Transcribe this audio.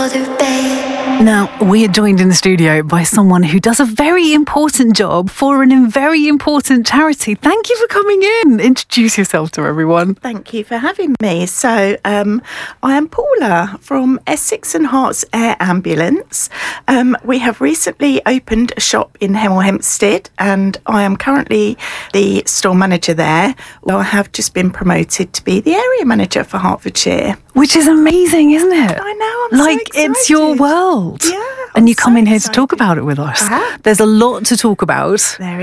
other babe. Now, we are joined in the studio by someone who does a very important job for a very important charity. Thank you for coming in. Introduce yourself to everyone. Thank you for having me. So, I am Paula from Essex and Herts Air Ambulance. We have recently opened a shop in Hemel Hempstead, and I am currently the store manager there. I have just been promoted to be the area manager for Hertfordshire. Which is amazing, isn't it? I know, I'm like, so excited. it's your world. Yeah. And I'm you come so in here to excited. talk about it with us. Uh-huh. There's a lot to talk about. There